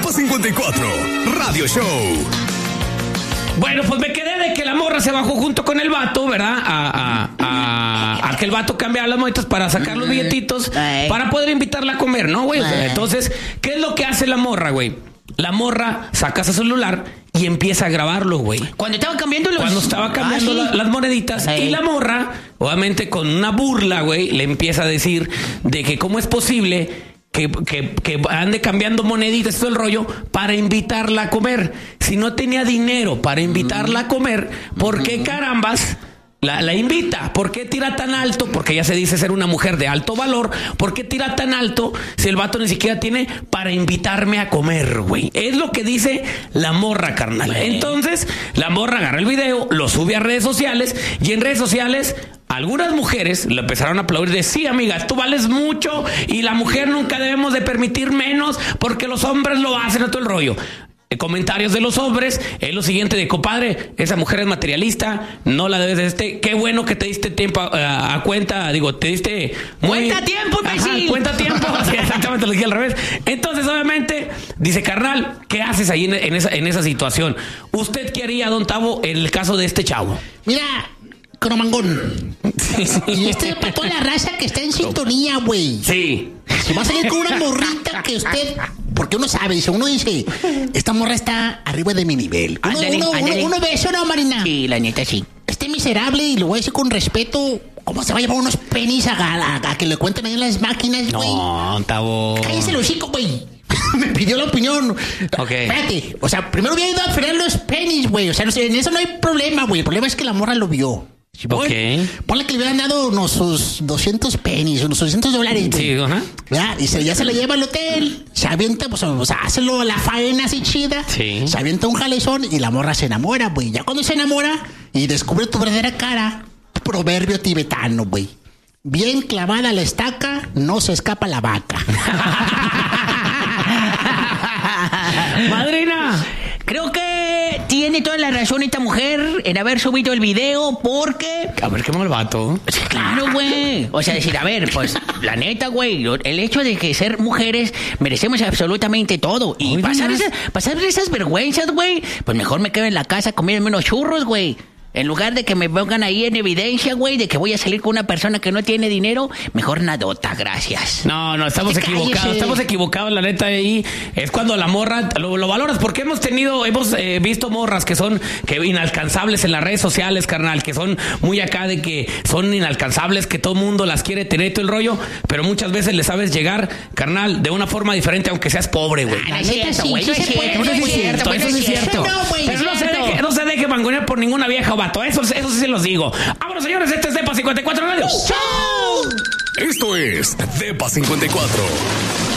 Depa 54 Radio Show. Bueno, pues me quedé de que la morra se bajó junto con el vato, ¿verdad? A que el vato cambiara las monedas para sacar los billetitos para poder invitarla a comer, ¿no, güey? Entonces, ¿qué es lo que hace la morra, güey? La morra saca su celular y empieza a grabarlo, güey. Cuando estaba cambiando las moneditas. Y la morra, obviamente con una burla, güey, le empieza a decir de que cómo es posible que ande cambiando moneditas y todo el rollo para invitarla a comer. Si no tenía dinero para invitarla a comer, ¿por qué carambas la invita? ¿Por qué tira tan alto? Porque ella se dice ser una mujer de alto valor. ¿Por qué tira tan alto si el vato ni siquiera tiene para invitarme a comer, güey? Es lo que dice la morra, carnal. Entonces, la morra agarra el video, lo sube a redes sociales y en redes sociales algunas mujeres le empezaron a aplaudir de sí, amiga, tú vales mucho y la mujer nunca debemos de permitir menos porque los hombres lo hacen a todo el rollo. Comentarios de los hombres es lo siguiente de compadre, esa mujer es materialista, no la debes de qué bueno que te diste tiempo a cuenta, digo, te diste cuenta tiempo, imbécil. Cuenta tiempo, sí, exactamente, lo dije al revés. Entonces, obviamente, dice, carnal, ¿qué haces ahí en esa situación? ¿Usted qué haría, don Tavo, en el caso de este chavo? Mira, Cromangón. Y para toda la raza que está en sintonía, güey. Sí. Si va a salir con una morrita que usted... Porque uno sabe, uno dice, esta morra está arriba de mi nivel. Uno ve eso, ¿no, Marina? Sí, la neta, sí. Este miserable, y lo voy a decir con respeto, ¿cómo se va a llevar unos penis a que le cuenten ahí en las máquinas, güey? No, Tavo. Cállese el hocico, güey. Me pidió la opinión. Ok. Espérate, o sea, primero hubiera ido a frenar los penis, güey. O sea, en eso no hay problema, güey. El problema es que la morra lo vio. Ponle que le hubieran dado unos sus 200 penis, unos $200, güey. Sí, ajá. Y ya se la lleva al hotel, se avienta, pues, o sea, hace la faena así chida. Sí. Se avienta un jalezón y la morra se enamora, güey. Ya cuando se enamora y descubre tu verdadera cara, proverbio tibetano, güey. Bien clavada la estaca, no se escapa la vaca. Madrina, creo que tiene toda la razón esta mujer en haber subido el video porque... A ver, qué mal vato. Sí, claro, güey. O sea, decir, a ver, pues, la neta, güey, el hecho de que ser mujeres merecemos absolutamente todo. Y pasar esas vergüenzas, güey, pues mejor me quedo en la casa comiéndome unos churros, güey. En lugar de que me pongan ahí en evidencia, güey, de que voy a salir con una persona que no tiene dinero, mejor nadota, gracias. No, estamos equivocados, la neta, ahí es cuando la morra lo valoras, porque hemos visto morras que son inalcanzables en las redes sociales, carnal, que son muy acá de que son inalcanzables, que todo mundo las quiere tener todo el rollo, pero muchas veces le sabes llegar, carnal, de una forma diferente, aunque seas pobre, güey. No es cierto, güey. Eso sí es cierto. Pero no se deje mangonear por ninguna vieja, vato. Eso sí se los digo. Vámonos, señores, este es Depa 54 Radio. ¡Show! Esto es Depa 54.